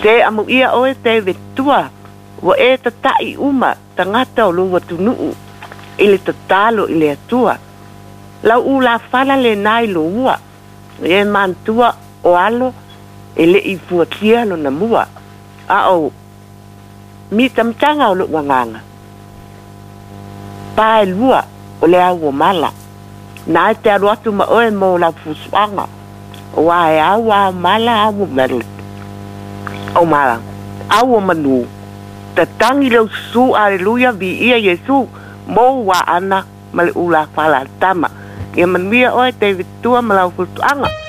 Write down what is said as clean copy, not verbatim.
Se amu ia oe te vetua. Wa e tatai uma tangata o luwa tunuu. Ili tatalo ili atua. Lau ula fala le nai lo ua. E mantua o alo. Ele i fuatia lo na mua. A o. Mi tamtanga o lu nganga. Pae lua. O le au o mala. Na te aru atu ma oe mo la fusuanga. O ai au a mala au mele. O mala. Au o manu. Te tangi leo su, aleluia, vi ia Yesu. Mo wa ana, male ula fala tama. Ia manuia oe te vitua malau fusuanga.